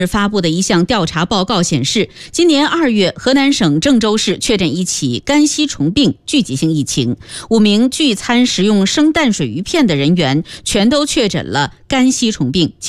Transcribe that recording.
发布的一项调查报告显示，今年2月，河南省郑州市确诊一起肝吸虫病聚集性疫情，5名聚餐食用生淡水鱼片的人员全都确诊了肝吸虫病。